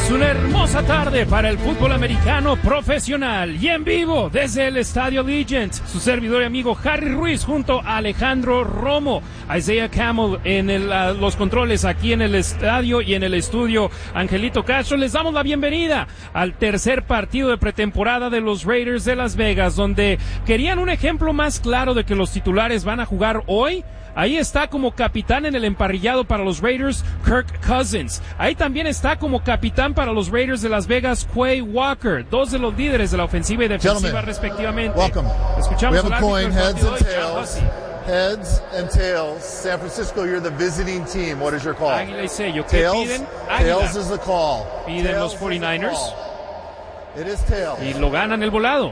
Es una hermosa tarde para el fútbol americano profesional y en vivo desde el Estadio Allegiant. Su servidor y amigo Harry Ruiz junto a Alejandro Romo, Isaiah Camel en los controles aquí en el estadio y en el estudio Angelito Castro. Les damos la bienvenida al tercer partido de pretemporada de los Raiders de Las Vegas, donde querían un ejemplo más claro de que los titulares van a jugar hoy. Ahí está como capitán en el emparrillado para los Raiders, Kirk Cousins. Ahí también está como capitán para los Raiders de Las Vegas, Quay Walker, dos de los líderes de la ofensiva y defensiva respectivamente. Welcome. Escuchamos We have a coin, heads and tails. Heads and tails. San Francisco, you're the visiting team. What is your call? Águila y sello. ¿Qué Tails? piden? Águila. Tails is the call. Piden Tails los is the 49ers. call. It is tails. Y lo ganan el volado.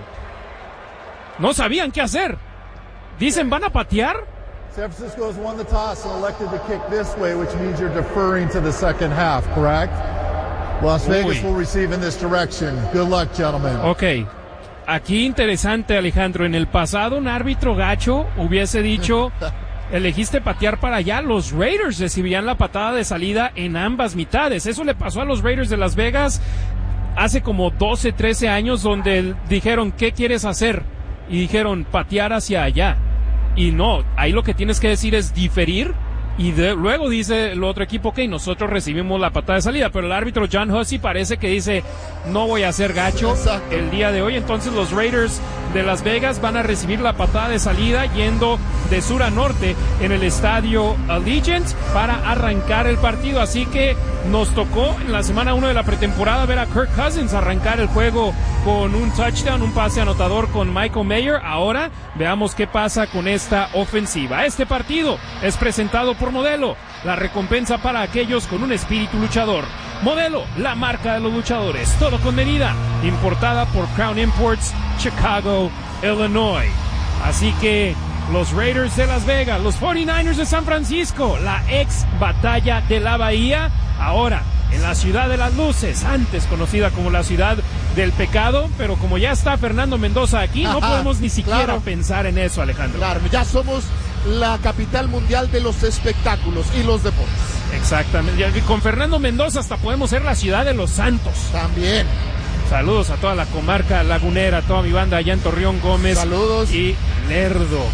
No sabían qué hacer. Dicen, ¿van a patear? San Francisco has won the toss and elected to kick this way, which means you're deferring to the second half, correct? Las Vegas will receive in this direction. Good luck, gentlemen. Ok. Aquí interesante, Alejandro. En el pasado, un árbitro gacho hubiese dicho, elegiste patear para allá. Los Raiders recibían la patada de salida en ambas mitades. Eso le pasó a los Raiders de Las Vegas hace como 12, 13 años, donde dijeron, ¿qué quieres hacer? Y dijeron, patear hacia allá. Y no, ahí lo que tienes que decir es diferir. Y luego dice el otro equipo, ok, nosotros recibimos la patada de salida, pero el árbitro John Hussey parece que dice, no voy a ser gacho el día de hoy. Entonces los Raiders de Las Vegas van a recibir la patada de salida yendo de sur a norte en el estadio Allegiant para arrancar el partido. Así que nos tocó en la semana 1 de la pretemporada ver a Kirk Cousins arrancar el juego con un touchdown, un pase anotador con Michael Mayer. Ahora veamos qué pasa con esta ofensiva. Este partido es presentado por Modelo, la recompensa para aquellos con un espíritu luchador. Modelo, la marca de los luchadores, todo con medida, importada por Crown Imports, Chicago, Illinois. Así que los Raiders de Las Vegas, los 49ers de San Francisco, la ex batalla de la Bahía, ahora en la ciudad de las luces, antes conocida como la ciudad del pecado, pero como ya está Fernando Mendoza aquí, no podemos ni siquiera pensar en eso, Alejandro. Claro, ya somos la capital mundial de los espectáculos y los deportes. Exactamente, y con Fernando Mendoza hasta podemos ser la ciudad de los santos. También. Saludos a toda la comarca lagunera, a toda mi banda allá en Torreón, Gómez. Saludos. Y Lerdo.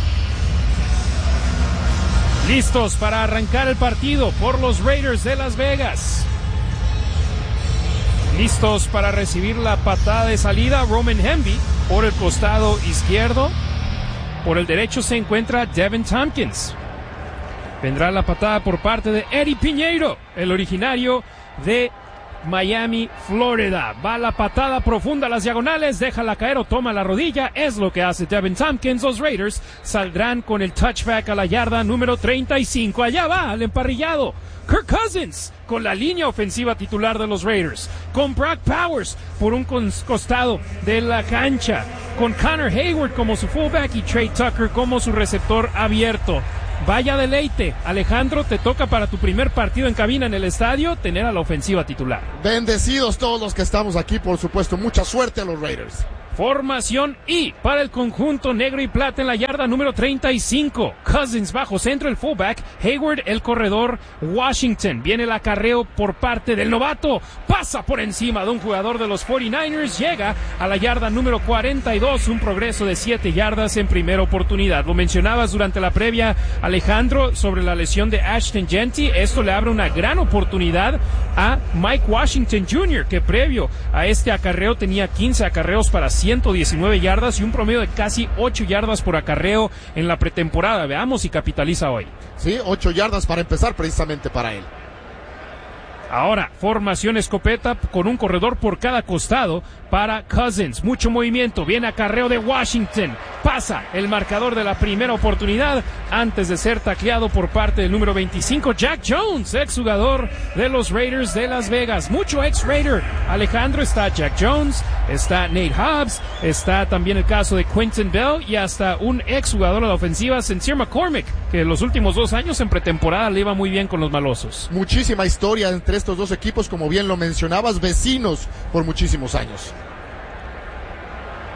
Listos para arrancar el partido por los Raiders de Las Vegas. Listos para recibir la patada de salida. Roman Hemby por el costado izquierdo. Por el derecho se encuentra Devin Tompkins. Vendrá la patada por parte de Eddie Piñeiro, el originario de Miami, Florida. Va la patada profunda a las diagonales, déjala caer o toma la rodilla. Es lo que hace Devin Tompkins. Los Raiders saldrán con el touchback a la yarda número 35. Allá va el emparrillado Kirk Cousins con la línea ofensiva titular de los Raiders, con Brock Powers por un costado de la cancha, con Connor Hayward como su fullback y Trey Tucker como su receptor abierto. Vaya deleite, Alejandro, te toca para tu primer partido en cabina en el estadio tener a la ofensiva titular. Bendecidos todos los que estamos aquí, por supuesto, mucha suerte a los Raiders. Formación I para el conjunto negro y plata en la yarda número 35. Cousins bajo centro, el fullback. Hayward, el corredor. Washington. Viene el acarreo por parte del novato. Pasa por encima de un jugador de los 49ers. Llega a la yarda número 42. Un progreso de 7 yardas en primera oportunidad. Lo mencionabas durante la previa, Alejandro, sobre la lesión de Ashton Jeanty. Esto le abre una gran oportunidad a Mike Washington Jr., que previo a este acarreo tenía 15 acarreos para 119 yardas y un promedio de casi 8 yardas por acarreo en la pretemporada. Veamos si capitaliza hoy. Sí, 8 yardas para empezar precisamente para él. Ahora, formación escopeta con un corredor por cada costado para Cousins. Mucho movimiento, viene acarreo de Washington. Pasa el marcador de la primera oportunidad antes de ser tacleado por parte del número 25, Jack Jones, exjugador de los Raiders de Las Vegas. Mucho ex-Raider. Alejandro, está Jack Jones, está Nate Hobbs, está también el caso de Quentin Bell y hasta un exjugador de la ofensiva, Sincere McCormick, que los últimos 2 años en pretemporada le iba muy bien con los malosos. Muchísima historia entre estos dos equipos, como bien lo mencionabas, vecinos por muchísimos años.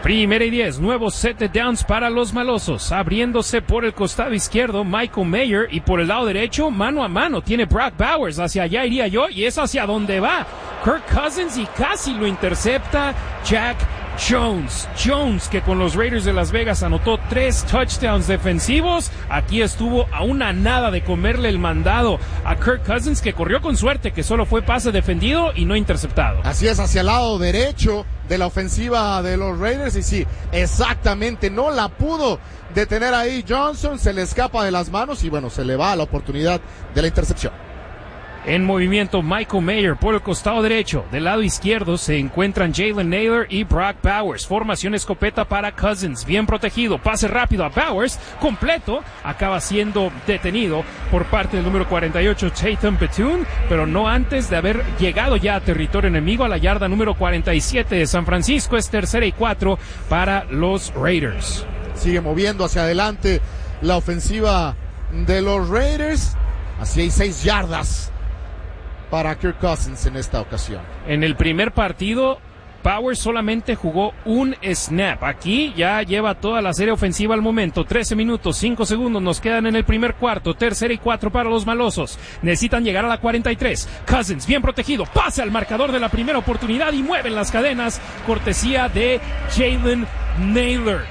Primera y 10, nuevo set de downs para los malosos, abriéndose por el costado izquierdo Michael Mayer y por el lado derecho, mano a mano, tiene Brock Bowers, hacia allá iría yo y es hacia donde va Kirk Cousins y casi lo intercepta Jack Jones, que con los Raiders de Las Vegas anotó 3 touchdowns defensivos. Aquí estuvo a una nada de comerle el mandado a Kirk Cousins, que corrió con suerte, que solo fue pase defendido y no interceptado. Así es, hacia el lado derecho de la ofensiva de los Raiders, y sí, exactamente, no la pudo detener ahí Johnson, se le escapa de las manos y bueno, se le va la oportunidad de la intercepción. En movimiento Michael Mayer por el costado derecho. Del lado izquierdo se encuentran Jalen Nailor y Brock Bowers. Formación escopeta para Cousins. Bien protegido. Pase rápido a Bowers. Completo. Acaba siendo detenido por parte del número 48 Tatum Bethune, pero no antes de haber llegado ya a territorio enemigo, a la yarda número 47 de San Francisco. Es 3rd y 4 para los Raiders. Sigue moviendo hacia adelante la ofensiva de los Raiders. Así hay 6 yardas para Kirk Cousins en esta ocasión. En el primer partido, Bowers solamente jugó un snap. Aquí ya lleva toda la serie ofensiva al momento. 13 minutos, 5 segundos nos quedan en el primer cuarto. 3rd y 4 para los malosos. Necesitan llegar a la 43. Cousins, bien protegido. Pasa al marcador de la primera oportunidad y mueven las cadenas. Cortesía de Jalen Nailor.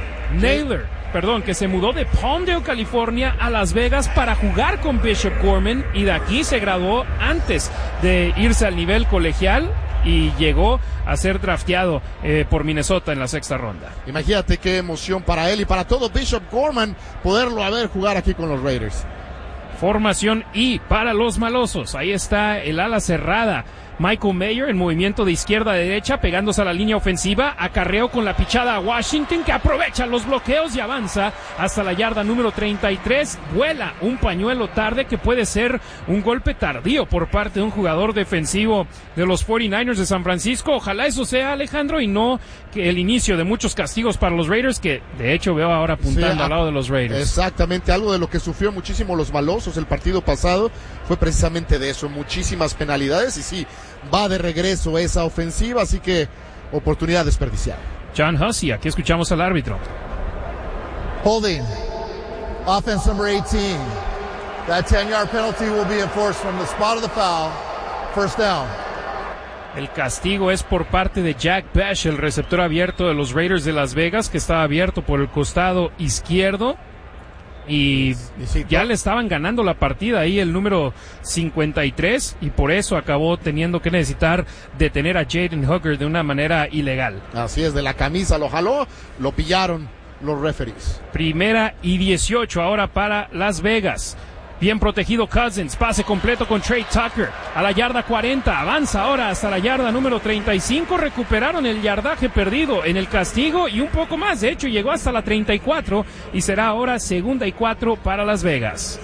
Que se mudó de Palmdale, California, a Las Vegas para jugar con Bishop Gorman, y de aquí se graduó antes de irse al nivel colegial y llegó a ser drafteado por Minnesota en la 6ª ronda. Imagínate qué emoción para él y para todo Bishop Gorman poderlo ver jugar aquí con los Raiders. Formación I para los malosos. Ahí está el ala cerrada Michael Mayer en movimiento de izquierda a derecha, pegándose a la línea ofensiva, acarreo con la pichada a Washington, que aprovecha los bloqueos y avanza hasta la yarda número 33, vuela un pañuelo tarde que puede ser un golpe tardío por parte de un jugador defensivo de los 49ers de San Francisco. Ojalá eso sea, Alejandro, y no que el inicio de muchos castigos para los Raiders, que de hecho veo ahora apuntando al lado de los Raiders. Exactamente, algo de lo que sufrió muchísimo los malosos el partido pasado fue precisamente de eso, muchísimas penalidades, y sí, va de regreso esa ofensiva, así que oportunidad desperdiciada. John Hussey, aquí escuchamos al árbitro. Holding. Offense number 18. That 10-yard penalty will be enforced from the spot of the foul. First down. El castigo es por parte de Jack Bash, el receptor abierto de los Raiders de Las Vegas, que estaba abierto por el costado izquierdo. Y ya le estaban ganando la partida ahí el número 53, y por eso acabó teniendo que necesitar detener a Jaden Hooker de una manera ilegal. Así es, de la camisa lo jaló, lo pillaron los referees. 1st y 18 ahora para Las Vegas. Bien protegido Cousins, pase completo con Trey Tucker a la yarda 40, avanza ahora hasta la yarda número 35, recuperaron el yardaje perdido en el castigo y un poco más, de hecho llegó hasta la 34 y será ahora 2nd y 4 para Las Vegas.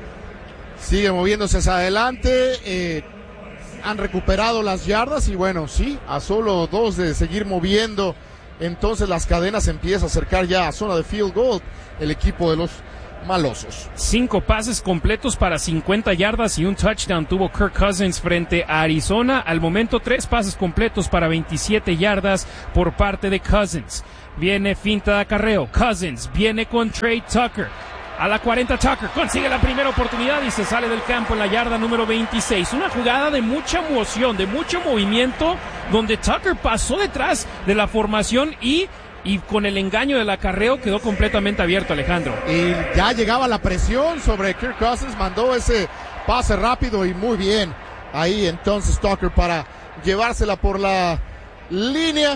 Sigue moviéndose hacia adelante, han recuperado las yardas y bueno, sí, a solo 2 de seguir moviendo, entonces las cadenas empiezan a acercar ya a zona de field goal el equipo de los malosos. 5 pases completos para 50 yardas y un touchdown tuvo Kirk Cousins frente a Arizona. Al momento 3 pases completos para 27 yardas por parte de Cousins. Viene finta de acarreo. Cousins viene con Trey Tucker. A la 40 Tucker consigue la primera oportunidad y se sale del campo en la yarda número 26. Una jugada de mucha emoción, de mucho movimiento, donde Tucker pasó detrás de la formación y con el engaño del acarreo quedó completamente abierto, Alejandro. Y ya llegaba la presión sobre Kirk Cousins, mandó ese pase rápido y muy bien. Ahí entonces Tucker para llevársela por la línea.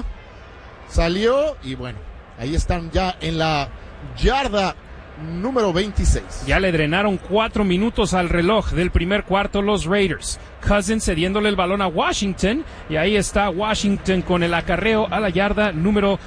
Salió y bueno, ahí están ya en la yarda número 26. Ya le drenaron 4 minutos al reloj del primer cuarto los Raiders. Cousins cediéndole el balón a Washington y ahí está Washington con el acarreo a la yarda número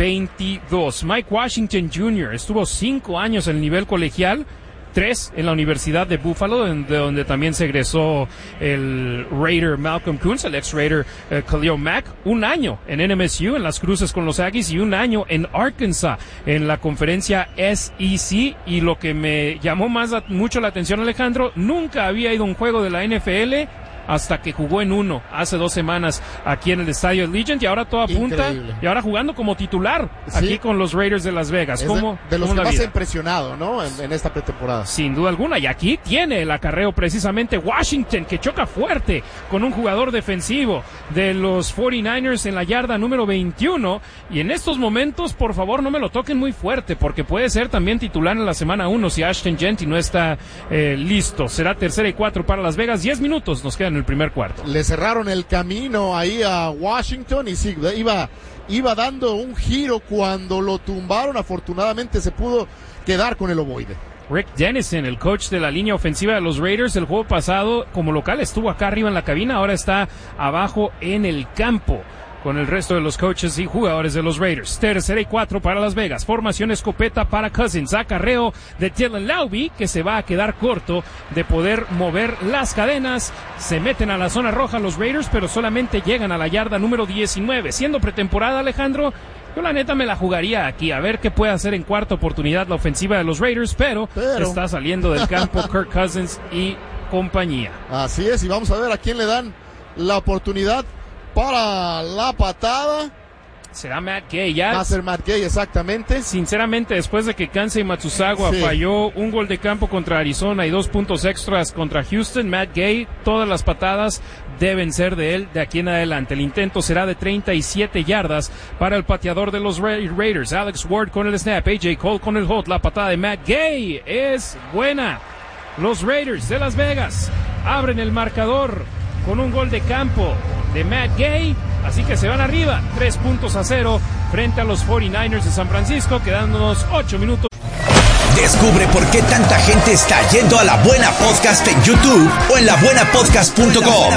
22. Mike Washington Jr. estuvo 5 años en el nivel colegial, 3 en la Universidad de Buffalo, donde también se egresó el Raider Malcolm Koonce, el ex-Raider Khalil Mack, 1 año en NMSU, en las cruces con los Aggies, y 1 año en Arkansas, en la conferencia SEC, y lo que me llamó mucho la atención, Alejandro, nunca había ido a un juego de la NFL hasta que jugó en uno hace 2 semanas aquí en el estadio Allegiant, y ahora todo apunta, increíble. Y ahora jugando como titular aquí con los Raiders de Las Vegas. Es ¿Cómo, de los cómo que la más vida? ha impresionado, ¿no? En esta pretemporada. Sin duda alguna, y aquí tiene el acarreo precisamente Washington, que choca fuerte con un jugador defensivo de los 49ers en la yarda número 21, y en estos momentos, por favor, no me lo toquen muy fuerte, porque puede ser también titular en la semana 1 si Ashton Jeanty no está listo. Será 3rd y 4 para Las Vegas, 10 minutos nos quedan en el primer cuarto. Le cerraron el camino ahí a Washington y sí, iba dando un giro cuando lo tumbaron. Afortunadamente se pudo quedar con el ovoide. Rick Dennison, el coach de la línea ofensiva de los Raiders, el juego pasado como local estuvo acá arriba en la cabina, ahora está abajo en el campo con el resto de los coaches y jugadores de los Raiders. 3rd y 4 para Las Vegas. Formación escopeta para Cousins. Acarreo de Dylan Laube, que se va a quedar corto de poder mover las cadenas. Se meten a la zona roja los Raiders, pero solamente llegan a la yarda número 19. Siendo pretemporada, Alejandro, yo la neta me la jugaría aquí, a ver qué puede hacer en cuarta oportunidad la ofensiva de los Raiders, pero está saliendo del campo Kirk Cousins y compañía. Así es, y vamos a ver a quién le dan la oportunidad para la patada. Será Matt Gay, ya. Va a ser Matt Gay, exactamente. Sinceramente, después de que Kansai Matsuzawa falló un gol de campo contra Arizona y 2 puntos extras contra Houston, Matt Gay, todas las patadas deben ser de él de aquí en adelante. El intento será de 37 yardas para el pateador de los Raiders. Alex Ward con el snap, AJ Cole con el hold. La patada de Matt Gay es buena. Los Raiders de Las Vegas abren el marcador con un gol de campo de Matt Gay, así que se van arriba 3-0 frente a los 49ers de San Francisco, quedándonos 8 minutos. Descubre por qué tanta gente está yendo a La Buena Podcast en YouTube o en labuenapodcast.com.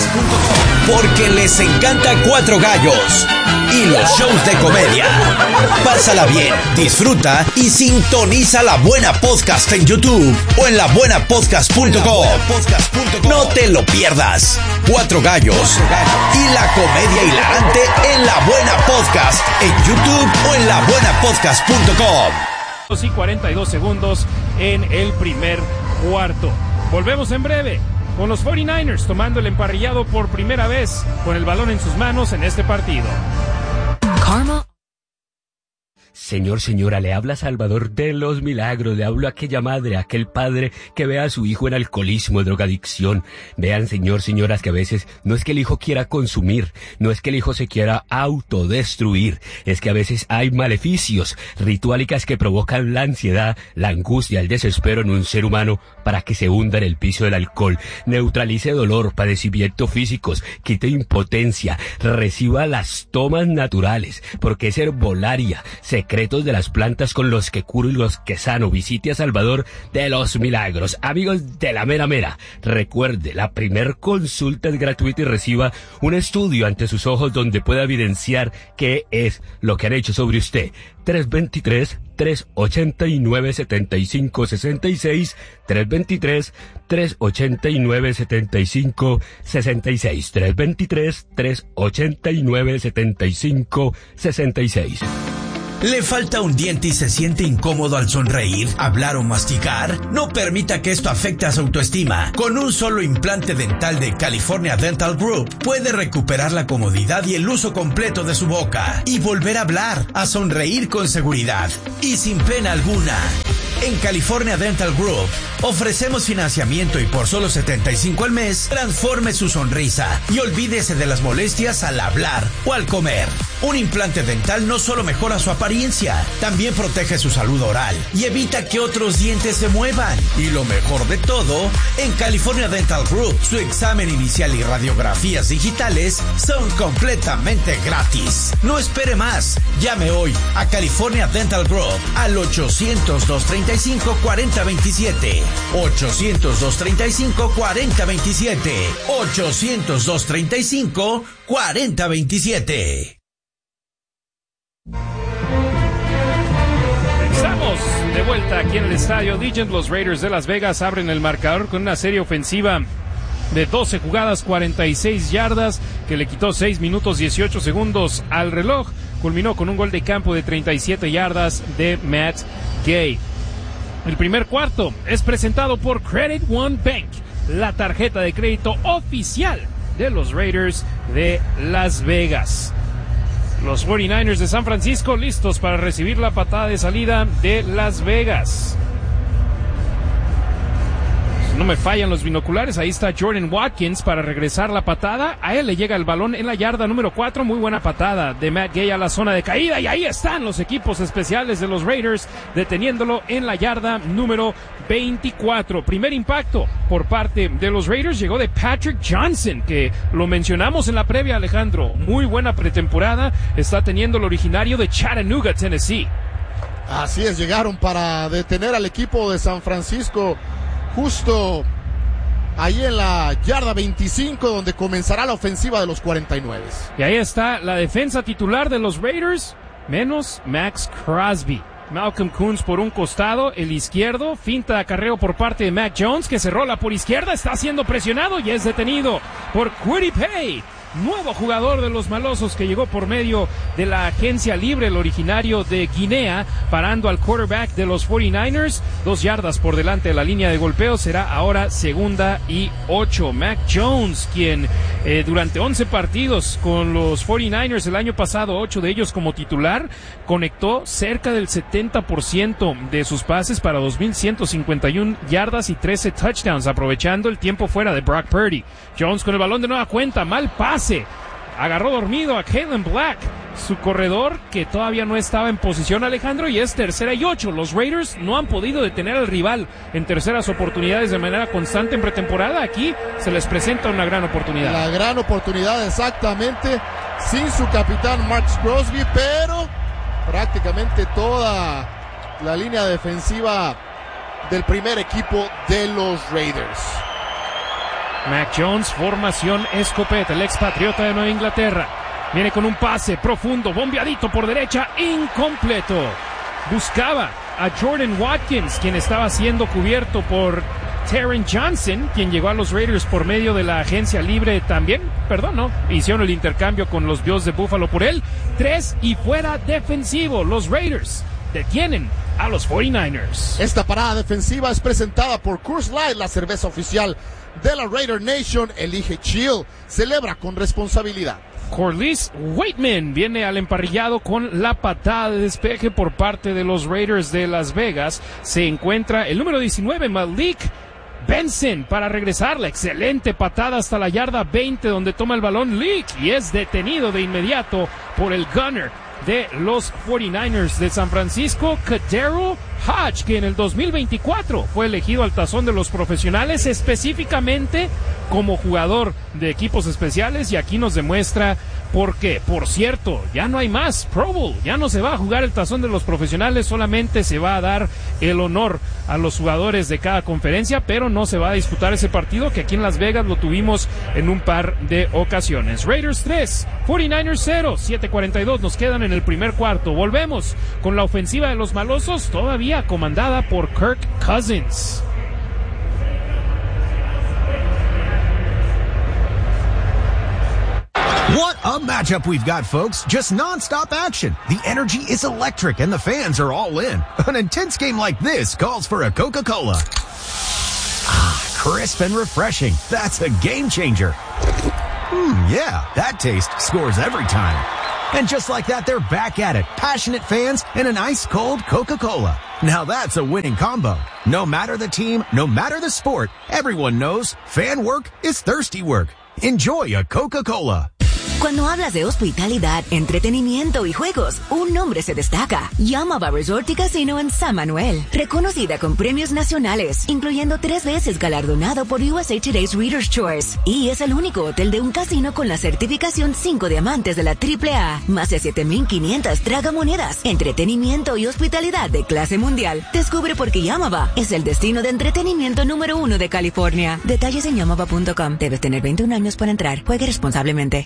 Porque les encanta Cuatro Gallos y los shows de comedia. Pásala bien, disfruta y sintoniza La Buena Podcast en YouTube o en labuenapodcast.com. No te lo pierdas. Cuatro Gallos y la comedia hilarante en La Buena Podcast en YouTube o en labuenapodcast.com. Y 42 segundos en el primer cuarto. Volvemos en breve con los 49ers tomando el emparrillado por primera vez con el balón en sus manos en este partido. Karma. Señor, señora, le habla Salvador de los Milagros, le hablo a aquella madre, a aquel padre que ve a su hijo en alcoholismo, drogadicción. Vean, señor, señoras, que a veces no es que el hijo quiera consumir, no es que el hijo se quiera autodestruir, es que a veces hay maleficios rituales que provocan la ansiedad, la angustia, el desespero en un ser humano para que se hunda en el piso del alcohol, neutralice dolor, padecimientos físicos, quite impotencia, reciba las tomas naturales, porque es herbolaria, secretos de las plantas con los que curo y los que sano. Visite a Salvador de los Milagros. Amigos de la mera mera, recuerde, la primer consulta es gratuita y reciba un estudio ante sus ojos donde pueda evidenciar qué es lo que han hecho sobre usted. 323-389-7566, 323-389-7566, 323-389-7566. ¿Le falta un diente y se siente incómodo al sonreír, hablar o masticar? No permita que esto afecte a su autoestima. Con un solo implante dental de California Dental Group, puede recuperar la comodidad y el uso completo de su boca y volver a hablar, a sonreír con seguridad y sin pena alguna. En California Dental Group ofrecemos financiamiento y por solo $75 al mes, transforme su sonrisa y olvídese de las molestias al hablar o al comer. Un implante dental no solo mejora su apariencia, también protege su salud oral y evita que otros dientes se muevan. Y lo mejor de todo, en California Dental Group, su examen inicial y radiografías digitales son completamente gratis. No espere más. Llame hoy a California Dental Group al 800-235-4027. 800-235-4027. 800-235-4027. Estamos de vuelta aquí en el estadio Allegiant. Los Raiders de Las Vegas abren el marcador con una serie ofensiva de 12 jugadas, 46 yardas, que le quitó 6 minutos 18 segundos al reloj. Culminó con un gol de campo de 37 yardas de Matt Gay. El primer cuarto es presentado por Credit One Bank. la tarjeta de crédito oficial de los Raiders de Las Vegas. Los 49ers de San Francisco listos para recibir la patada de salida de Las Vegas. No me fallan los binoculares, ahí está Jordan Watkins para regresar la patada. A él le llega el balón en la yarda número 4, muy buena patada de Matt Gay a la zona de caída, y ahí están los equipos especiales de los Raiders deteniéndolo en la yarda número 24. Primer impacto por parte de los Raiders llegó de Patrick Johnson, que lo mencionamos en la previa, Alejandro. Muy buena pretemporada está teniendo el originario de Chattanooga, Tennessee. Así es, llegaron para detener al equipo de San Francisco justo ahí en la yarda 25, donde comenzará la ofensiva de los 49. Y ahí está la defensa titular de los Raiders, menos Max Crosby. Malcolm Koonce por un costado, el izquierdo, finta de acarreo por parte de Mac Jones, que se rola por izquierda, está siendo presionado y es detenido por Kwity Paye. Nuevo jugador de los malosos que llegó por medio de la agencia libre, el originario de Guinea, parando al quarterback de los 49ers. 2 yardas por delante de la línea de golpeo, será ahora 2nd y 8. Mac Jones, quien durante 11 partidos con los 49ers el año pasado, 8 de ellos como titular, conectó cerca del 70% de sus pases para 2,151 yardas y 13 touchdowns, aprovechando el tiempo fuera de Brock Purdy. Jones con el balón de nueva cuenta, mal pase. Agarró dormido a Kalen Black, su corredor, que todavía no estaba en posición, Alejandro, y es 3rd y 8. Los Raiders no han podido detener al rival en terceras oportunidades de manera constante en pretemporada. Aquí se les presenta una gran oportunidad. La gran oportunidad, exactamente, sin su capitán Max Crosby, pero prácticamente toda la línea defensiva del primer equipo de los Raiders. Mac Jones, formación escopeta, el expatriota de Nueva Inglaterra. Viene con un pase profundo, bombeadito por derecha, incompleto. Buscaba a Jordan Watkins, quien estaba siendo cubierto por Taron Johnson, quien llegó a los Raiders por medio de la agencia libre también. Hicieron el intercambio con los Bills de Buffalo por él. 3 y fuera defensivo. Los Raiders detienen a los 49ers. Esta parada defensiva es presentada por Coors Light, la cerveza oficial de la Raider Nation. Elige chill, celebra con responsabilidad. Corliss Waitman viene al emparrillado con la patada de despeje por parte de los Raiders de Las Vegas. Se encuentra el número 19, Malik Benson, para regresar. La excelente patada hasta la yarda 20, donde toma el balón Leak y es detenido de inmediato por el gunner de los 49ers de San Francisco, KhaDarel Hodge, que en el 2024 fue elegido al tazón de los profesionales, específicamente como jugador de equipos especiales, y aquí nos demuestra por qué. Por cierto, ya no hay más Pro Bowl, ya no se va a jugar el tazón de los profesionales, solamente se va a dar el honor a los jugadores de cada conferencia, pero no se va a disputar ese partido, que aquí en Las Vegas lo tuvimos en un par de ocasiones. Raiders 3, 49ers 0, 7:42 nos quedan en el primer cuarto. Volvemos con la ofensiva de los malosos, todavía comandada por Kirk Cousins. What a matchup we've got, folks. Just non-stop action. The energy is electric and the fans are all in. An intense game like this calls for a Coca-Cola. Ah, crisp and refreshing. That's a game changer. Yeah, that taste scores every time. And just like that, they're back at it. Passionate fans and an ice-cold Coca-Cola. Now that's a winning combo. No matter the team, no matter the sport, everyone knows fan work is thirsty work. Enjoy a Coca-Cola. Cuando hablas de hospitalidad, entretenimiento y juegos, un nombre se destaca. Yamava Resort y Casino en San Manuel. Reconocida con premios nacionales, incluyendo 3 veces galardonado por USA Today's Reader's Choice. Y es el único hotel de un casino con la certificación 5 diamantes de la AAA. Más de 7,500 tragamonedas. Entretenimiento y hospitalidad de clase mundial. Descubre por qué Yamava es el destino de entretenimiento número 1 de California. Detalles en yamava.com. Debes tener 21 años para entrar. Juegue responsablemente. Hey, did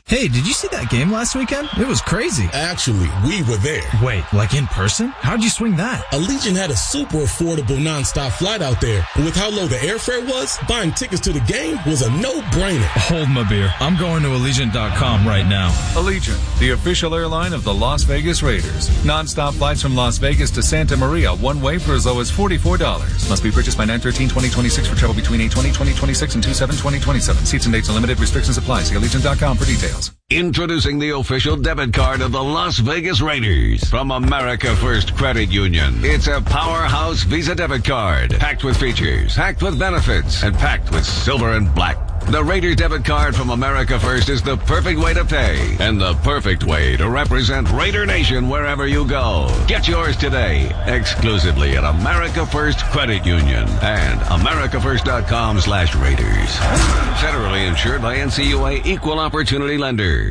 you see that game last weekend? It was crazy. Actually, we were there. Wait, like in person? How'd you swing that? Allegiant had a super affordable nonstop flight out there. And with how low the airfare was, buying tickets to the game was a no-brainer. Hold my beer. I'm going to Allegiant.com right now. Allegiant, the official airline of the Las Vegas Raiders. Nonstop flights from Las Vegas to Santa Maria, one way for as low as $44. Must be purchased by 9/13/2026 for travel between 8/20/2026 and 2/7/2027. Seats and dates and limited restrictions apply. See Allegiant.com for details. Introducing the official debit card of the Las Vegas Raiders from America First Credit Union. It's a powerhouse Visa debit card, packed with features, packed with benefits, and packed with silver and black. The Raiders debit card from America First is the perfect way to pay and the perfect way to represent Raider Nation wherever you go. Get yours today, exclusively at America First Credit Union and americafirst.com/Raiders. Federally insured by NCUA Equal Opportunity Lender.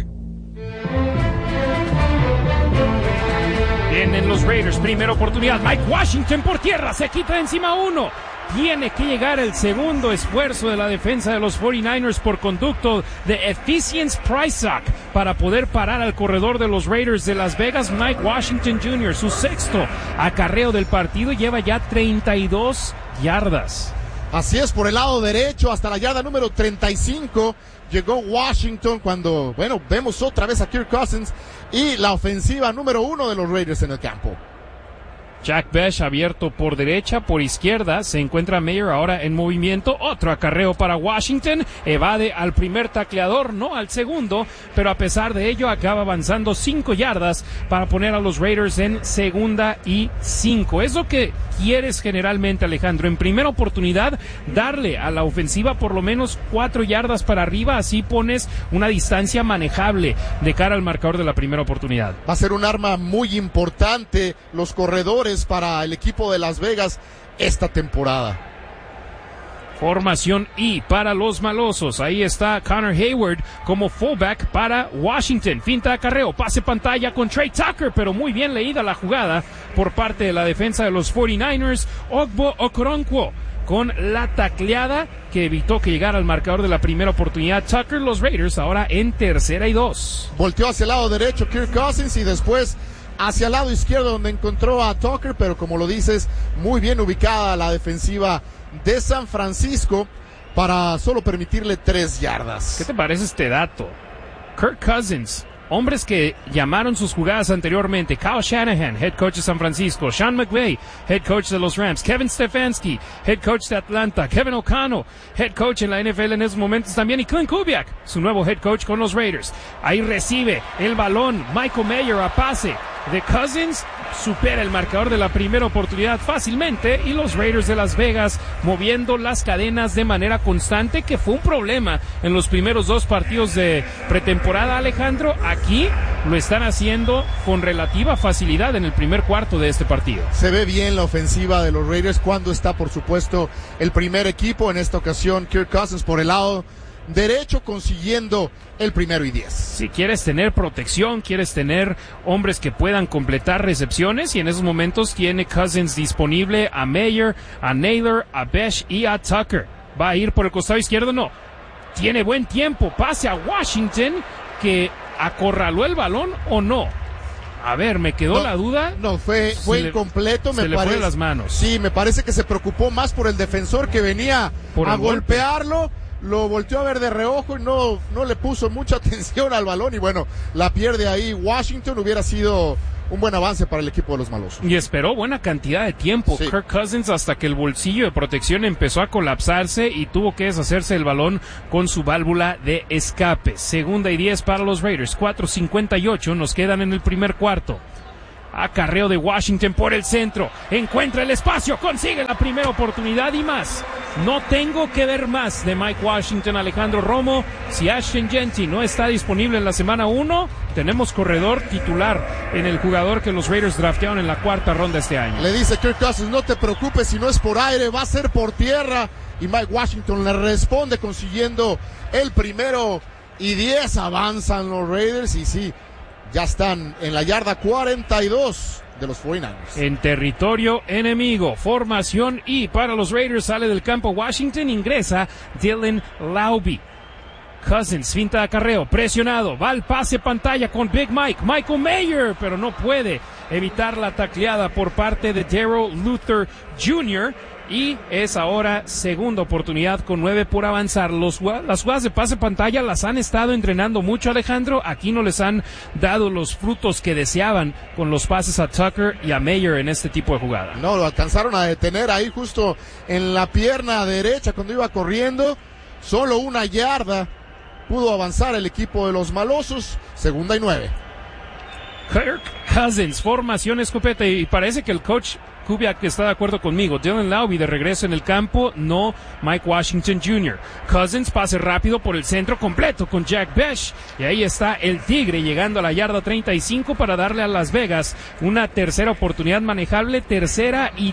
Vienen los Raiders, primera oportunidad. Mike Washington por tierra, se quita encima uno. Tiene que llegar el segundo esfuerzo de la defensa de los 49ers por conducto de Efficiency Prysock para poder parar al corredor de los Raiders de Las Vegas, Mike Washington Jr., su sexto acarreo del partido, lleva ya 32 yardas. Así es, por el lado derecho hasta la yarda número 35 llegó Washington cuando, vemos otra vez a Kirk Cousins y la ofensiva número 1 de los Raiders en el campo. Jack Bech abierto por derecha, por izquierda, se encuentra Mayer ahora en movimiento, otro acarreo para Washington, evade al primer tacleador, no al segundo, pero a pesar de ello acaba avanzando 5 yardas para poner a los Raiders en 2nd y 5. Es lo que quieres generalmente, Alejandro, en primera oportunidad darle a la ofensiva por lo menos 4 yardas para arriba, así pones una distancia manejable de cara al marcador de la primera oportunidad. Va a ser un arma muy importante los corredores para el equipo de Las Vegas esta temporada. Formación I para los malosos. Ahí está Connor Hayward como fullback para Washington. Finta de acarreo, pase pantalla con Trey Tucker, pero muy bien leída la jugada por parte de la defensa de los 49ers. Ogbo Okoronkwo con la tacleada que evitó que llegara al marcador de la primera oportunidad. Tucker, los Raiders ahora en 3rd y 2. Volteó hacia el lado derecho Kirk Cousins y después hacia el lado izquierdo donde encontró a Tucker, pero como lo dices, muy bien ubicada la defensiva de San Francisco para solo permitirle 3 yardas. ¿Qué te parece este dato? Kirk Cousins, hombres que llamaron sus jugadas anteriormente: Kyle Shanahan, head coach de San Francisco; Sean McVay, head coach de los Rams; Kevin Stefanski, head coach de Atlanta; Kevin O'Connell, head coach en la NFL en esos momentos también; y Clint Kubiak, su nuevo head coach con los Raiders. Ahí recibe el balón Michael Mayer a pase de Cousins, supera el marcador de la primera oportunidad fácilmente, y los Raiders de Las Vegas moviendo las cadenas de manera constante, que fue un problema en los primeros 2 partidos de pretemporada, Alejandro. Aquí lo están haciendo con relativa facilidad en el primer cuarto de este partido. Se ve bien la ofensiva de los Raiders cuando está, por supuesto, el primer equipo, en esta ocasión Kirk Cousins por el lado derecho, consiguiendo el 1st y 10. Si quieres tener protección, quieres tener hombres que puedan completar recepciones, y en esos momentos tiene Cousins disponible a Mayer, a Naylor, a Bech y a Tucker. ¿Va a ir por el costado izquierdo? No. Tiene buen tiempo, pase a Washington, que acorraló el balón o no. A ver, me quedó la duda. No, fue incompleto, me parece. Le fue las manos. Sí, me parece que se preocupó más por el defensor que venía a golpearlo. Lo volteó a ver de reojo y no le puso mucha atención al balón, y bueno, la pierde ahí Washington. Hubiera sido un buen avance para el equipo de los malosos. Y esperó buena cantidad de tiempo Kirk Cousins hasta que el bolsillo de protección empezó a colapsarse y tuvo que deshacerse del balón con su válvula de escape. 2nd y 10 para los Raiders, 4:58 nos quedan en el primer cuarto. Acarreo de Washington por el centro, encuentra el espacio, consigue la primera oportunidad y más. No tengo que ver más de Mike Washington, Alejandro Romo. Si Ashton Jeanty no está disponible en la semana 1, tenemos corredor titular en el jugador que los Raiders draftearon en la 4ª ronda este año. Le dice Kirk Cousins: no te preocupes, si no es por aire, va a ser por tierra. Y Mike Washington le responde consiguiendo el 1st y 10. Avanzan los Raiders y sí, ya están en la yarda 42 de los 49ers. En territorio enemigo, formación I para los Raiders, sale del campo Washington, ingresa Dylan Laube. Cousins, finta de acarreo, presionado, va al pase pantalla con Big Mike, Michael Mayer, pero no puede evitar la tacleada por parte de Darrell Luther Jr., y es ahora segunda oportunidad con 9 por avanzar. Las jugadas de pase pantalla las han estado entrenando mucho, Alejandro. Aquí no les han dado los frutos que deseaban con los pases a Tucker y a Mayer en este tipo de jugada. No, lo alcanzaron a detener ahí justo en la pierna derecha cuando iba corriendo. Solo 1 yarda pudo avanzar el equipo de los malosos. 2nd y 9. Kirk Cousins, formación escopeta, y parece que el coach Kubiak está de acuerdo conmigo. Dylan Laube de regreso en el campo, no Mike Washington Jr. Cousins, pase rápido por el centro completo con Jack Bech, y ahí está el Tigre llegando a la yarda 35 para darle a Las Vegas una tercera oportunidad manejable, 3rd y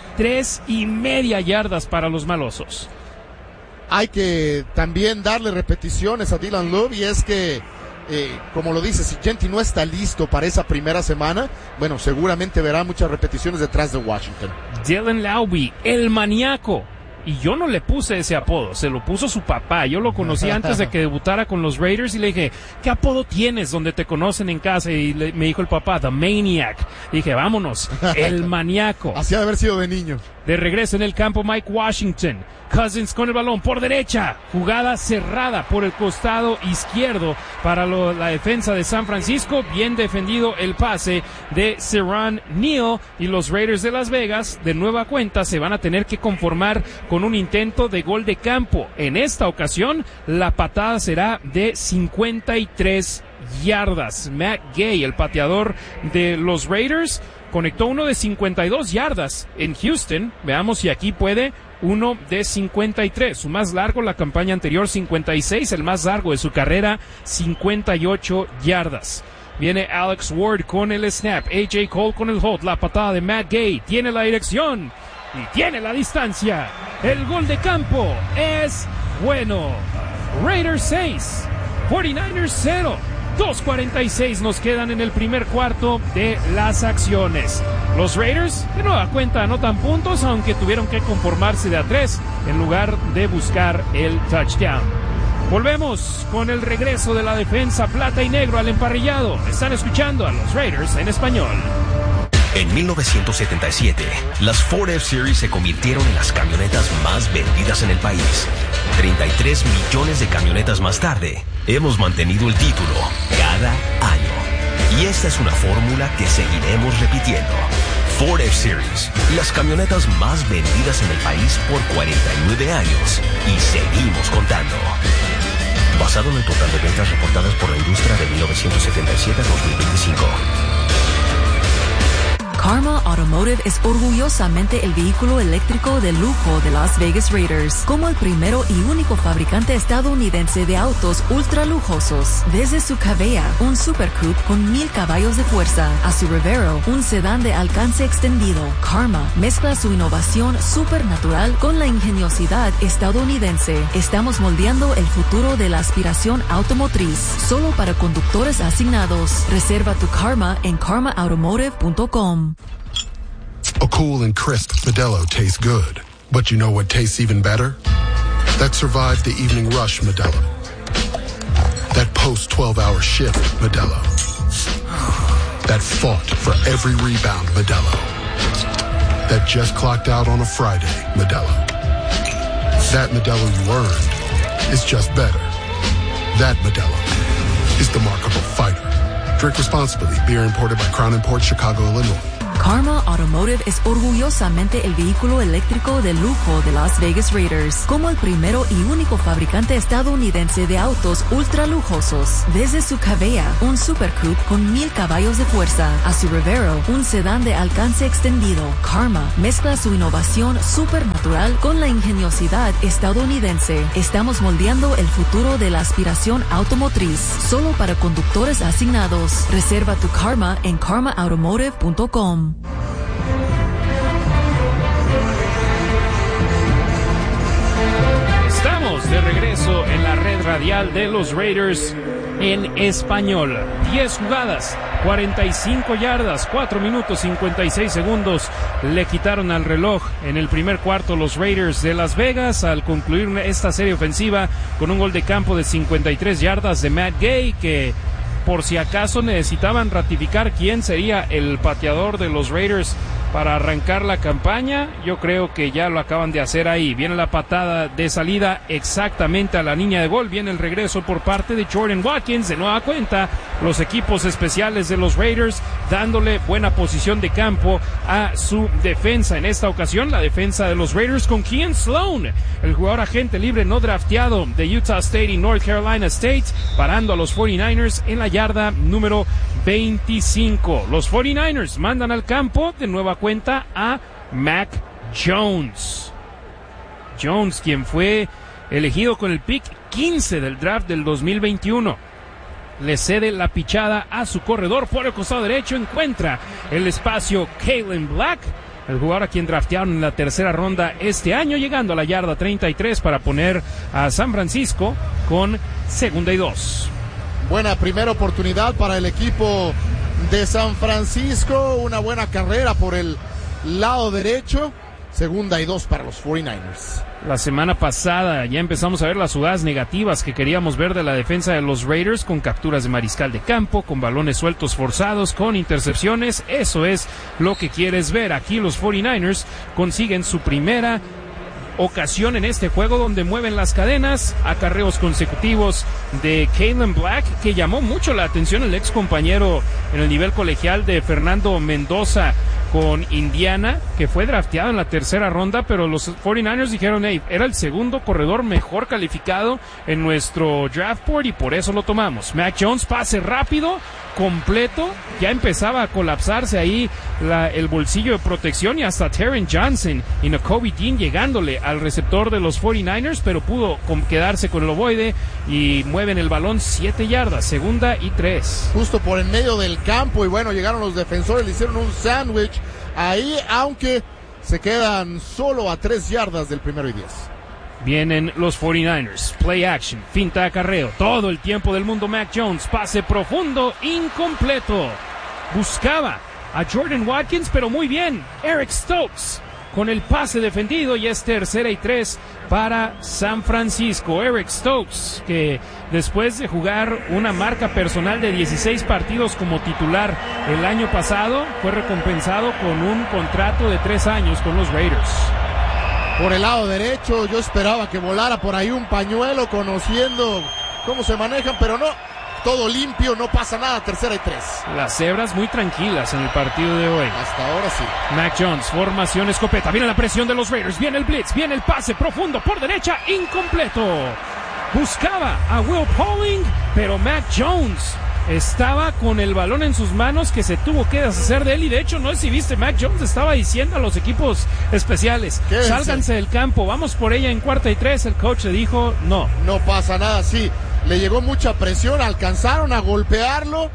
3.5 yardas para los malosos. Hay que también darle repeticiones a Dylan Laube, y es que como lo dice, si Jeanty no está listo para esa primera semana, bueno, seguramente verá muchas repeticiones detrás de Washington. Dylan Laube, el maníaco. Y yo no le puse ese apodo, se lo puso su papá. Yo lo conocí antes de que debutara con los Raiders y le dije, ¿qué apodo tienes donde te conocen en casa? Y me dijo el papá, The Maniac. Dije, vámonos, el maníaco. Así ha de haber sido de niño. De regreso en el campo, Mike Washington. Cousins con el balón por derecha. Jugada cerrada por el costado izquierdo para la defensa de San Francisco. Bien defendido el pase de Siran Neal. Y los Raiders de Las Vegas, de nueva cuenta, se van a tener que conformar con un intento de gol de campo. En esta ocasión, la patada será de 53 yardas. Matt Gay, el pateador de los Raiders, conectó uno de 52 yardas en Houston. Veamos si aquí puede uno de 53. Su más largo, la campaña anterior, 56. El más largo de su carrera, 58 yardas. Viene Alex Ward con el snap. AJ Cole con el hold. La patada de Matt Gay. Tiene la dirección y tiene la distancia. El gol de campo es bueno. Raiders 6, 49ers 0. 2:46 nos quedan en el primer cuarto de las acciones. Los Raiders, de nueva cuenta, anotan puntos, aunque tuvieron que conformarse de a 3 en lugar de buscar el touchdown. Volvemos con el regreso de la defensa plata y negro al emparrillado. Están escuchando a los Raiders en español. En 1977, las Ford F-Series se convirtieron en las camionetas más vendidas en el país. 33 millones de camionetas más tarde, hemos mantenido el título cada año. Y esta es una fórmula que seguiremos repitiendo. Ford F-Series, las camionetas más vendidas en el país por 49 años. Y seguimos contando. Basado en el total de ventas reportadas por la industria de 1977 a 2025. Karma Automotive es orgullosamente el vehículo eléctrico de lujo de Las Vegas Raiders, como el primero y único fabricante estadounidense de autos ultra lujosos. Desde su Cavea, un Super Coupe con 1000 caballos de fuerza, a su Revero, un sedán de alcance extendido, Karma mezcla su innovación supernatural con la ingeniosidad estadounidense. Estamos moldeando el futuro de la aspiración automotriz, solo para conductores asignados. Reserva tu Karma en karmaautomotive.com. A cool and crisp Modelo tastes good. But you know what tastes even better? That survived the evening rush Modelo. That post-12-hour shift Modelo. That fought for every rebound Modelo. That just clocked out on a Friday Modelo. That Modelo you earned is just better. That Modelo is the mark of a fighter. Drink responsibly. Beer imported by Crown Imports, Chicago, Illinois. Karma Automotive es orgullosamente el vehículo eléctrico de lujo de Las Vegas Raiders, como el primero y único fabricante estadounidense de autos ultra lujosos. Desde su Cavea, un Super Coupe con 1000 caballos de fuerza, a su Revero, un sedán de alcance extendido, Karma mezcla su innovación supernatural con la ingeniosidad estadounidense. Estamos moldeando el futuro de la aspiración automotriz, solo para conductores asignados. Reserva tu Karma en karmaautomotive.com. Estamos de regreso en la red radial de los Raiders. en español. 10 jugadas, 45 yardas, 4 minutos 56 segundos le quitaron al reloj en el primer cuarto los Raiders de Las Vegas al concluir esta serie ofensiva con un gol de campo de 53 yardas de Matt Gay, que por si acaso necesitaban ratificar quién sería el pateador de los Raiders para arrancar la campaña. Yo creo que ya lo acaban de hacer ahí. Viene la patada de salida exactamente a la línea de gol. Viene el regreso por parte de Jordan Watkins. De nueva cuenta, los equipos especiales de los Raiders dándole buena posición de campo a su defensa. En esta ocasión, la defensa de los Raiders con Kean Sloan, el jugador agente libre no drafteado de Utah State y North Carolina State, parando a los 49ers en la yarda número 25. Los 49ers mandan al campo de nueva cuenta a Mac Jones. Jones, quien fue elegido con el pick 15 del draft del 2021. Le cede la pichada a su corredor por el costado derecho. Encuentra el espacio Kalen Black, el jugador a quien draftearon en la tercera ronda este año, llegando a la yarda 33 para poner a San Francisco con 2nd y 2. Buena primera oportunidad para el equipo de San Francisco. Una buena carrera por el lado derecho. 2nd y 2 para los 49ers. La semana pasada ya empezamos a ver las jugadas negativas que queríamos ver de la defensa de los Raiders, con capturas de mariscal de campo, con balones sueltos forzados, con intercepciones. Eso es lo que quieres ver. Aquí los 49ers consiguen su primera ocasión en este juego donde mueven las cadenas, acarreos consecutivos de Kalen Black, que llamó mucho la atención el ex compañero en el nivel colegial de Fernando Mendoza con Indiana, que fue drafteado en la tercera ronda, pero los 49ers dijeron, hey, era el segundo corredor mejor calificado en nuestro draft board y por eso lo tomamos. Mac Jones, pase rápido, completo, ya empezaba a colapsarse ahí el bolsillo de protección, y hasta Taron Johnson y Nakobe Dean llegándole al receptor de los 49ers, pero pudo quedarse con el ovoide y mueven el balón 7 yardas, 2nd y 3. Justo por en medio del campo, y bueno, llegaron los defensores, le hicieron un sándwich ahí, aunque se quedan solo a 3 yardas del 1st y 10. Vienen los 49ers, play action, finta acarreo, todo el tiempo del mundo. Mac Jones, pase profundo, incompleto. Buscaba a Jordan Watkins, pero muy bien, Eric Stokes con el pase defendido, y es 3rd y 3 para San Francisco. Eric Stokes, que después de jugar una marca personal de 16 partidos como titular el año pasado, fue recompensado con un contrato de 3 años con los Raiders. Por el lado derecho, yo esperaba que volara por ahí un pañuelo, conociendo cómo se manejan, pero no, todo limpio, no pasa nada, 3rd y 3. Las cebras muy tranquilas en el partido de hoy. Hasta ahora sí. Mac Jones, formación escopeta, viene la presión de los Raiders, viene el blitz, viene el pase profundo por derecha, incompleto. Buscaba a Will Pauling, pero Mac Jones estaba con el balón en sus manos, que se tuvo que deshacer de él, y de hecho, no sé si viste, Mac Jones estaba diciendo a los equipos especiales, sálganse del campo, vamos por ella en 4th y 3, el coach le dijo, no. No pasa nada, sí, le llegó mucha presión, alcanzaron a golpearlo,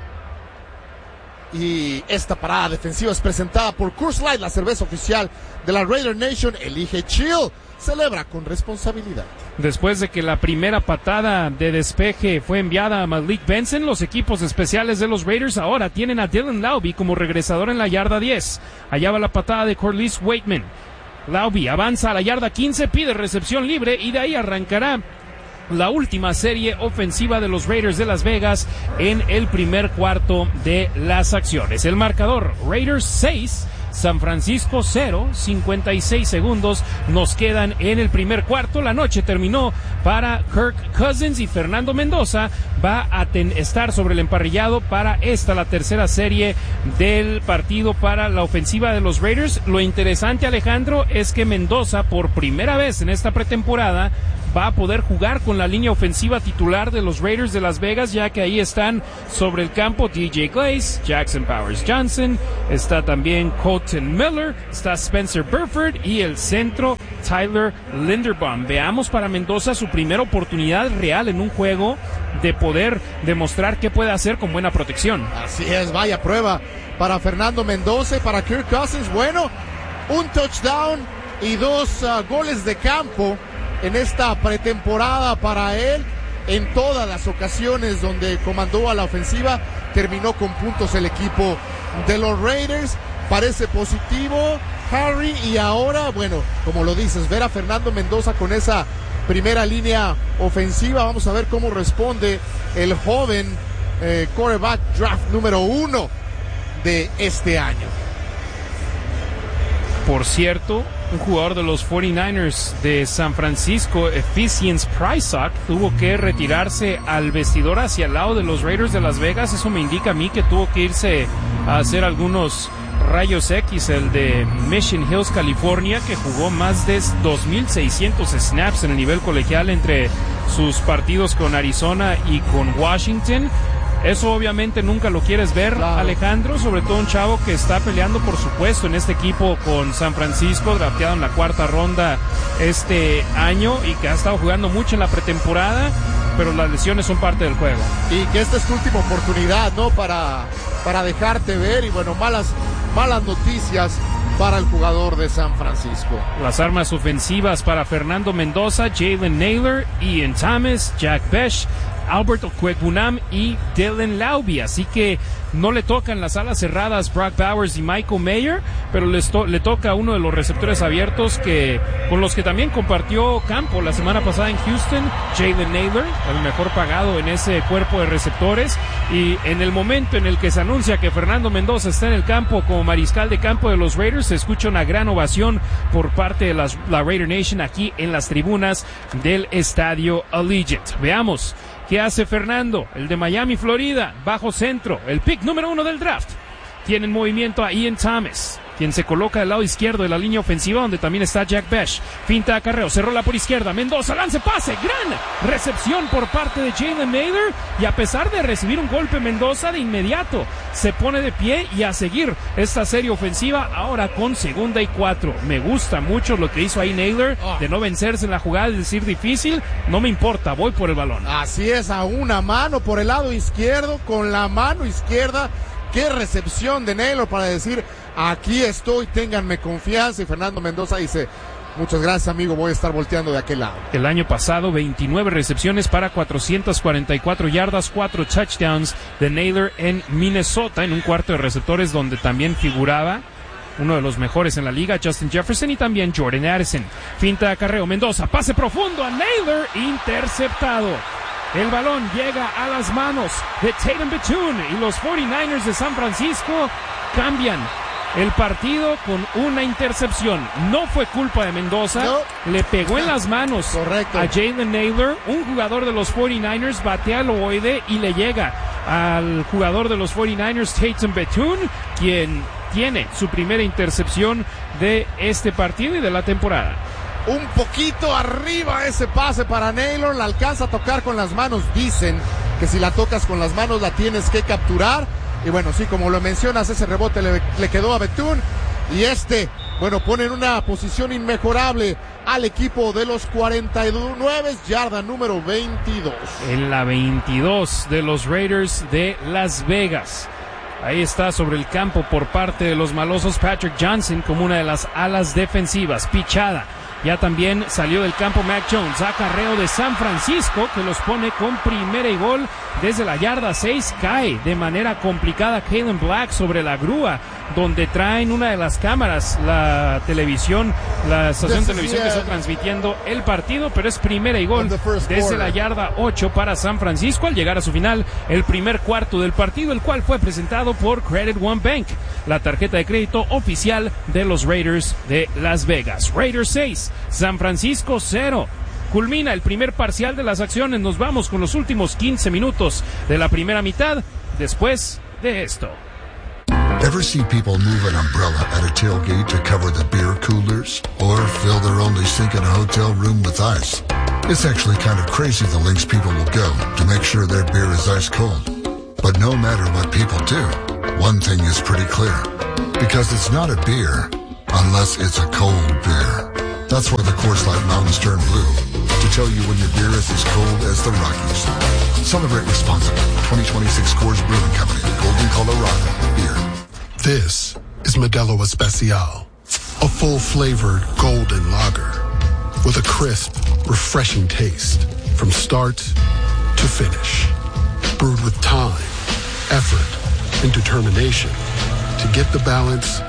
y esta parada defensiva es presentada por Coors Light, la cerveza oficial de la Raider Nation. Elige chill, celebra con responsabilidad. Después de que la primera patada de despeje fue enviada a Malik Benson, los equipos especiales de los Raiders ahora tienen a Dylan Laube como regresador en la yarda 10. Allá va la patada de Corliss Waitman. Laube avanza a la yarda 15, pide recepción libre, y de ahí arrancará la última serie ofensiva de los Raiders de Las Vegas en el primer cuarto de las acciones. El marcador, Raiders 6, San Francisco 0, 56 segundos nos quedan en el primer cuarto. La noche terminó para Kirk Cousins, y Fernando Mendoza va a estar sobre el emparrillado para la tercera serie del partido para la ofensiva de los Raiders. Lo interesante, Alejandro, es que Mendoza, por primera vez en esta pretemporada, va a poder jugar con la línea ofensiva titular de los Raiders de Las Vegas, ya que ahí están sobre el campo DJ Glaze, Jackson Powers Johnson, está también Colton Miller, está Spencer Burford y el centro Tyler Linderbaum. Veamos para Mendoza su primera oportunidad real en un juego de poder demostrar qué puede hacer con buena protección. Así es, vaya prueba para Fernando Mendoza y para Kirk Cousins. Bueno, un touchdown y 2 goles de campo en esta pretemporada para él. en todas las ocasiones donde comandó a la ofensiva, terminó con puntos el equipo de los Raiders. Parece positivo, Harry, y ahora, bueno, como lo dices, ver a Fernando Mendoza con esa primera línea ofensiva. Vamos a ver cómo responde el joven quarterback draft número 1 de este año. Por cierto, un jugador de los 49ers de San Francisco, Eficience Prysock, tuvo que retirarse al vestidor hacia el lado de los Raiders de Las Vegas. Eso me indica a mí que tuvo que irse a hacer algunos rayos X, el de Mission Hills, California, que jugó más de 2,600 snaps en el nivel colegial entre sus partidos con Arizona y con Washington. Eso obviamente nunca lo quieres ver, claro, Alejandro, sobre todo un chavo que está peleando por su puesto en este equipo con San Francisco, drafteado en la 4ª ronda este año y que ha estado jugando mucho en la pretemporada, pero las lesiones son parte del juego. Y que esta es tu última oportunidad, ¿no? Para dejarte ver, y bueno, malas noticias para el jugador de San Francisco. Las armas ofensivas para Fernando Mendoza: Jalen Nailor, Ian Thomas, Jack Bech, Albert Okwuegbunam y Dylan Laube. Así que no le tocan las alas cerradas Brock Bowers y Michael Mayer, pero le toca a uno de los receptores abiertos con los que también compartió campo la semana pasada en Houston, Jalen Nailor, el mejor pagado en ese cuerpo de receptores. Y en el momento en el que se anuncia que Fernando Mendoza está en el campo como mariscal de campo de los Raiders, se escucha una gran ovación por parte de la Raider Nation aquí en las tribunas del Estadio Allegiant. Veamos ¿qué hace Fernando? El de Miami, Florida, bajo centro, el pick número 1 del draft. Tiene en movimiento a Ian Thomas, quien se coloca del lado izquierdo de la línea ofensiva, donde también está Jack Bech. Finta de acarreo, se rola por izquierda, Mendoza, lance, pase, gran recepción por parte de Jalen Nailor, y a pesar de recibir un golpe, Mendoza de inmediato se pone de pie y a seguir esta serie ofensiva, ahora con 2ª y 4. Me gusta mucho lo que hizo ahí Nailor, de no vencerse en la jugada, es decir, difícil, no me importa, voy por el balón. Así es, a una mano por el lado izquierdo, con la mano izquierda. Qué recepción de Nailor para decir: aquí estoy, ténganme confianza. Y Fernando Mendoza dice: muchas gracias, amigo, voy a estar volteando de aquel lado. El año pasado, 29 recepciones para 444 yardas, 4 touchdowns de Nailor en Minnesota, en un cuarto de receptores donde también figuraba uno de los mejores en la liga, Justin Jefferson, y también Jordan Addison. Finta de acarreo, Mendoza, pase profundo a Nailor, interceptado. El balón llega a las manos de Tatum Bethune y los 49ers de San Francisco cambian el partido con una intercepción. No fue culpa de Mendoza, le pegó en las manos a Jalen Nailor. Un jugador de los 49ers batea el ovoide y le llega al jugador de los 49ers, Tatum Bethune, quien tiene su primera intercepción de este partido y de la temporada. Un poquito arriba ese pase para Nailor, la alcanza a tocar con las manos. Dicen que si la tocas con las manos la tienes que capturar. Y bueno, sí, como lo mencionas, ese rebote le quedó a Bethune. Y bueno, pone en una posición inmejorable al equipo de los 49, yarda número 22. En la 22 de los Raiders de Las Vegas. Ahí está sobre el campo por parte de los malosos Patrick Johnson como una de las alas defensivas. Pichada. Ya también salió del campo Mac Jones, acarreo de San Francisco, que los pone con primera y gol desde la yarda 6. Cae de manera complicada Kalen Black sobre la grúa, donde traen una de las cámaras, la televisión, la estación de televisión que está transmitiendo el partido, pero es primera y gol desde la yarda 8 para San Francisco, al llegar a su final el primer cuarto del partido, el cual fue presentado por Credit One Bank, la tarjeta de crédito oficial de los Raiders de Las Vegas. Raiders 6, San Francisco 0. Culmina el primer parcial de las acciones. Nos vamos con los últimos 15 minutos de la primera mitad después de esto. Ever see people move an umbrella at a tailgate to cover the beer coolers? Or fill their only sink in a hotel room with ice? It's actually kind of crazy the lengths people will go to make sure their beer is ice cold. But no matter what people do, one thing is pretty clear. Because it's not a beer unless it's a cold beer. That's why the Coors Light Mountains turn blue. To tell you when your beer is as cold as the Rockies. Celebrate responsibly. 2026 Coors Brewing Company, Golden, Colorado. Beer. This is Modelo Especial. A full-flavored golden lager with a crisp, refreshing taste. From start to finish. Brewed with time, effort, and determination to get the balance